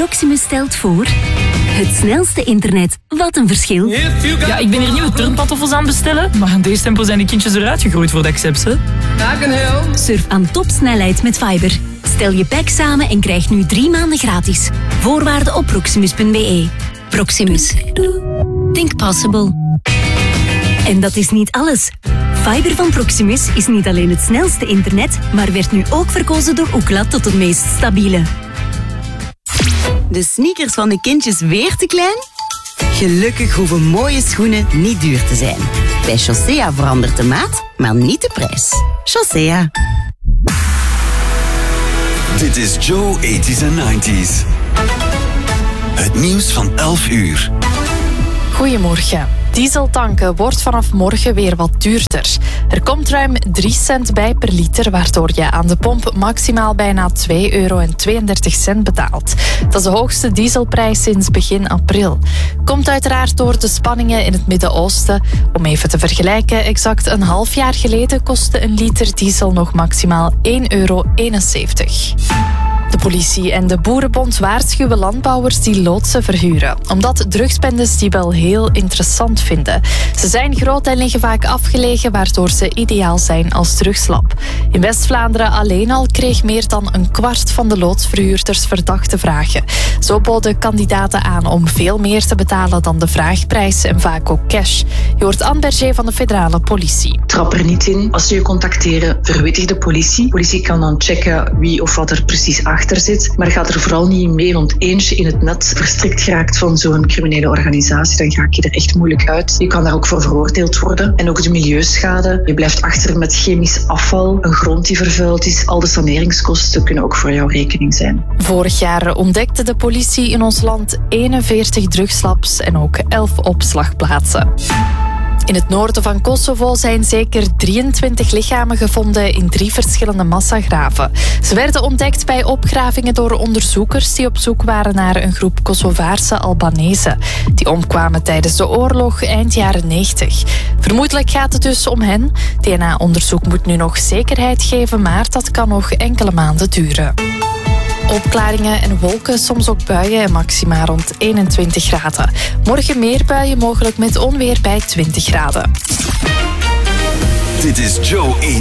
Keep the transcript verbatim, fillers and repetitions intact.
Proximus stelt voor... Het snelste internet. Wat een verschil. Ja, ik ben hier nieuwe turnpantoffels aan het bestellen, maar aan deze tempo zijn de kindjes eruit gegroeid voor de accepts, hè. Surf aan topsnelheid met Fiber. Stel je pack samen en krijg nu drie maanden gratis. Voorwaarden op proximus punt b e. Proximus. Think possible. En dat is niet alles. Fiber van Proximus is niet alleen het snelste internet, maar werd nu ook verkozen door Ookla tot het meest stabiele. De sneakers van de kindjes weer te klein? Gelukkig hoeven mooie schoenen niet duur te zijn. Bij Chaussea verandert de maat, maar niet de prijs. Chaussea. Dit is Joe tachtiger en negentiger. Het nieuws van elf uur. Goedemorgen. Dieseltanken wordt vanaf morgen weer wat duurder. Er komt ruim drie cent bij per liter, waardoor je aan de pomp maximaal bijna twee euro en tweeëndertig cent betaalt. Dat is de hoogste dieselprijs sinds begin april. Komt uiteraard door de spanningen in het Midden-Oosten. Om even te vergelijken, exact een half jaar geleden kostte een liter diesel nog maximaal één euro eenenzeventig. De politie en de Boerenbond waarschuwen landbouwers die loodsen verhuren, omdat drugsbendes die wel heel interessant vinden. Ze zijn groot en liggen vaak afgelegen, waardoor ze ideaal zijn als drugslab. In West-Vlaanderen alleen al kreeg meer dan een kwart van de loodsverhuurders verdachte vragen. Zo boden kandidaten aan om veel meer te betalen dan de vraagprijs en vaak ook cash. Je hoort Anne Berger van de federale politie. Trap er niet in. Als ze je contacteren, verwittig de politie. De politie kan dan checken wie of wat er precies achter zit, maar ga er vooral niet in mee, want eens je in het net verstrikt geraakt van zo'n criminele organisatie, dan raak je er echt moeilijk uit. Je kan daar ook voor veroordeeld worden. En ook de milieuschade. Je blijft achter met chemisch afval, een grond die vervuild is. Al de saneringskosten kunnen ook voor jouw rekening zijn. Vorig jaar ontdekte de politie in ons land eenenveertig drugslabs en ook elf opslagplaatsen. In het noorden van Kosovo zijn zeker drieëntwintig lichamen gevonden in drie verschillende massagraven. Ze werden ontdekt bij opgravingen door onderzoekers die op zoek waren naar een groep Kosovaarse Albanezen. Die omkwamen tijdens de oorlog eind jaren negentig. Vermoedelijk gaat het dus om hen. D N A-onderzoek moet nu nog zekerheid geven, maar dat kan nog enkele maanden duren. Opklaringen en wolken, soms ook buien en maxima rond eenentwintig graden. Morgen meer buien, mogelijk met onweer bij twintig graden. Dit is Joe